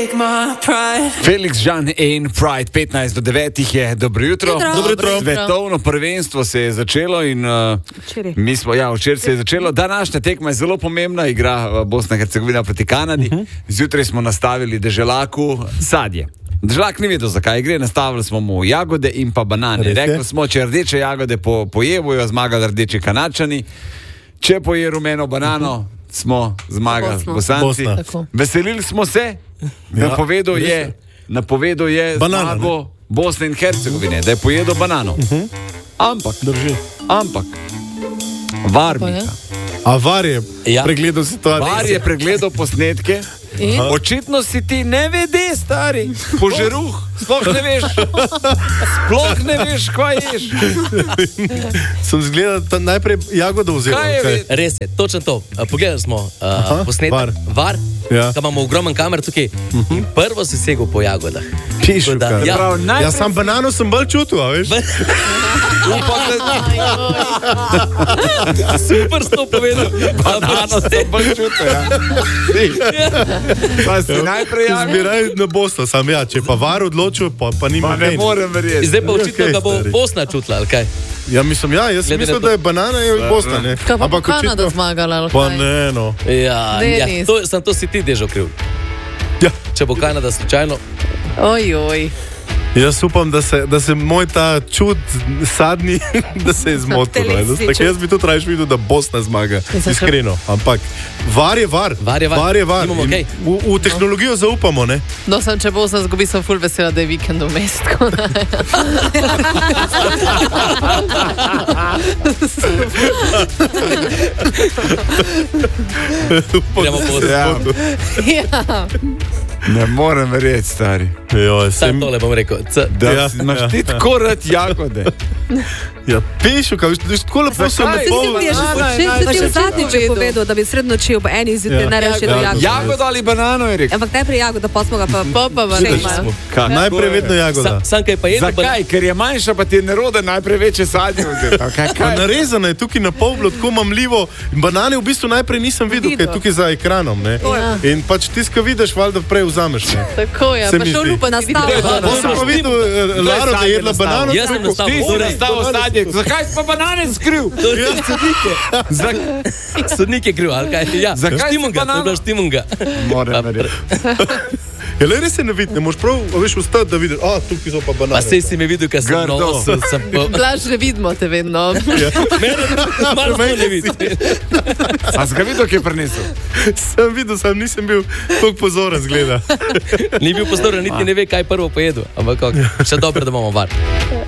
Felix Jean in Pride, 15 do 9 je. Dobro jutro. Dobro jutro. Svetovno prvenstvo se je začelo in mi smo, včeraj se je začelo. Današnja tekma je zelo pomembna, igra Bosna in Hercegovina proti Kanadi. Zjutraj smo nastavili deželaku sadje. Deželak ni vedel, zakaj gre, nastavili smo mu jagode in pa banane. Rekli smo, če rdeče jagode poje, bojo zmagali rdeči Kanačani. Če poje rumeno banano, smo zmagali Bosanci. Veselili smo se, napovedal je zmago Bosne in Hercegovine, da je pojedel banano. Ampak varnika. A VAR je pregledal situacijo. VAR je pregledal posnetke. Očitno si ti ne vede, stari, požeruh, sploh ne veš, kaj ješ. Sem zgledal najprej jagodo vzel. Res je, točno to. Pogledali smo posnetek, VAR, da imamo ogromen kamer tukaj in prvo si segel po jagodah. Ja, sam banano sem bolj čutil, a veš? Super sto povedal. Banano sem bolj čutil, Pa si najprej Zbiraj na Bosno, sam če pa VAR odločil, pa nima ne morem verjeti. Zdaj pa očitno, da bo Bosna čutila, ali kaj? Ja, mislim, jaz sem mislil, da je banana in Bosna, ne. Kaj pa bo Kanada zmagala, ali kaj? Pa ne, no. To si ti dežo kriv. Ja. Če bo Kanada slučajno. Ojoj. Jaz upam, da se moj ta čud sadni, da se je zmotil. Jaz bi tudi raje videl, da Bosna zmaga. Iskreno. Ampak VAR je VAR. V tehnologijo zaupamo, ne? No, če Bosna zgubi, sem ful vesela, da je vikend vmes. Gremo po Ne morem verjeti, stari. Sam tole bom rekel. Da imaš ti tako rad jagode. Ja, pišu, kaj viš, tako lepo sem napol. Še ti v zadnjič je povedal, da bi sredno čil po eni zjutraj najraje do jagoda. Jagoda ali banano, je rekel. Ampak najprej jagoda, pa smo ga pa Najprej vedno jagoda. Sam kaj pa je? Zakaj? Ker je manjša, pa ti je nerode najprej večje sadje. Narezana je tukaj na pol bilo tako mamljivo. Banane v bistvu najprej nisem videl, kaj je tukaj za ekranom. In pač tisto, ko vidiš, valjda prej vzameš. Tako je, pa še lupa nastavlja. Bo sem pa videl Laro, da je jedla banano. Jaz sem nastavil. Ti si nastavil sadje. Zakaj si pa banane skril? Sodnik je kriv, ali kaj? Ja, zakaj si banano? Štimunga. Moram verjeti. Je le res se ne vidi, ne moš prav ustati, da vidiš, tukaj so pa banane. Pa sej si me videl, kaj sem nosil. Blaž, ne vidimo te vedno. Mene malo ne vidi. A si ga videl, kaj je prinesel? Sem videl, nisem bil toliko pozoren, zgleda. Ni bil pozoren, niti ne ve, kaj prvo pojedu. Ampak še dobro, da imamo VAR.